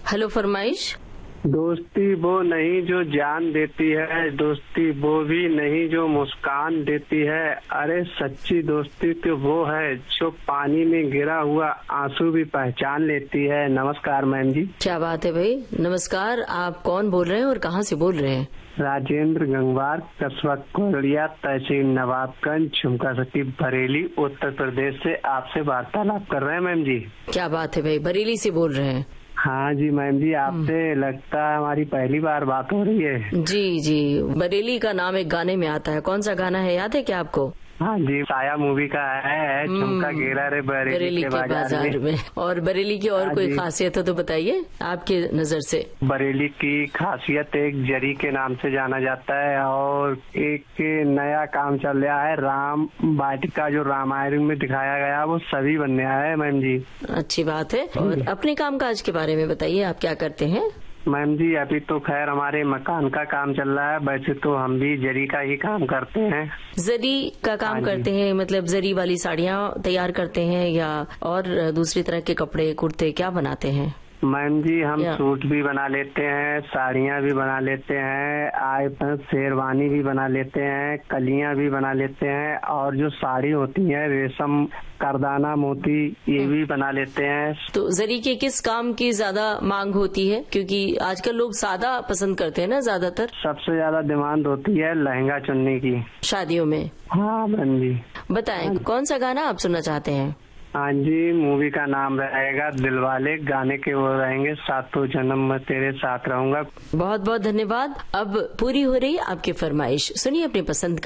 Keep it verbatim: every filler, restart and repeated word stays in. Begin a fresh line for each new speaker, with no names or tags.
Hello, फरमाइश।
दोस्ती वो नहीं जो जान देती है, दोस्ती वो भी नहीं जो मुस्कान देती है। अरे सच्ची दोस्ती तो वो है जो पानी में गिरा हुआ आंसू भी पहचान लेती है। नमस्कार मैम जी।
क्या बात है भाई, नमस्कार। आप कौन बोल रहे हैं और कहाँ से बोल रहे हैं?
राजेंद्र गंगवार, कस्बा कोलिया, तहसील नवाबगंज, झुमका सती, बरेली, उत्तर प्रदेश से आपसे वार्तालाप कर रहे हैं मैम जी।
क्या बात है भाई, बरेली से बोल रहे हैं?
हाँ जी मैम जी, आपसे लगता है हमारी पहली बार बात हो रही है।
जी जी, बरेली का नाम एक गाने में आता है। कौन सा गाना है, याद है क्या आपको?
हाँ जी, साया मूवी का है, झुमका गिरा रे बरेली,
बरेली के बाजार में।, में और बरेली की और कोई खासियत हो तो बताइए आपके नजर से।
बरेली की खासियत एक जरी के नाम से जाना जाता है और एक नया काम चल रहा है, राम वाटिका जो रामायण में दिखाया गया वो सभी बनने आया है मैम जी।
अच्छी बात है। और अपने काम काज के बारे में बताइए, आप क्या करते हैं?
मैम जी अभी तो खैर हमारे मकान का काम चल रहा है, वैसे तो हम भी जरी का ही काम करते हैं।
जरी का काम करते हैं मतलब जरी वाली साड़ियाँ तैयार करते हैं या और दूसरी तरह के कपड़े, कुर्ते क्या बनाते हैं?
मैम जी हम सूट भी बना लेते हैं, साड़ियाँ भी बना लेते हैं, आए शेरवानी भी बना लेते हैं, कलियाँ भी बना लेते हैं और जो साड़ी होती है रेशम, करदाना, मोती, ये भी बना लेते हैं।
तो जरी के किस काम की ज्यादा मांग होती है? क्योंकि आजकल लोग सादा पसंद करते हैं ना ज्यादातर।
सबसे ज्यादा डिमांड होती है लहंगा चुन्नी की शादियों
में।
हाँ मैम जी।
बताएं कौन सा गाना आप सुनना चाहते हैं?
हाँ जी, मूवी का नाम रहेगा दिलवाले, गाने के वो रहेंगे सातों जन्म में तेरे साथ रहूंगा।
बहुत बहुत धन्यवाद। अब पूरी हो रही आपकी फरमाइश, सुनिए अपनी पसंद का